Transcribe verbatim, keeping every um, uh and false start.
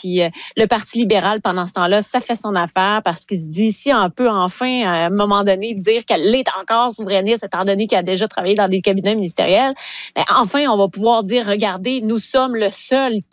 Puis euh, le Parti libéral, pendant ce temps-là, ça fait son affaire parce qu'il se dit, si on peut enfin, à un moment donné, dire qu'elle est encore souverainiste, étant donné qu'elle a déjà travaillé dans des cabinets ministériels, ben, enfin, on va pouvoir dire, regardez, nous sommes le seul